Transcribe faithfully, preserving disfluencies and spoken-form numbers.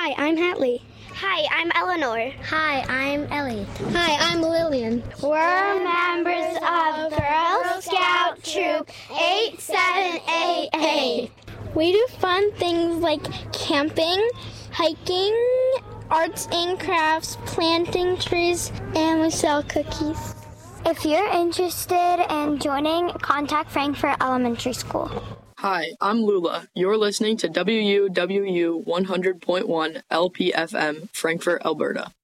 Hi, I'm Hatley. Hi, I'm Eleanor. Hi, I'm Ellie. Hi, I'm Lillian. We're members of Girl Scout Troop eight seven eight eight. We do fun things like camping, hiking, arts and crafts, planting trees, and we sell cookies. If you're interested in joining, contact Frankfort Elementary School. Hi, I'm Lula. You're listening to W U W U one hundred point one L P F M, Frankfort, Alberta.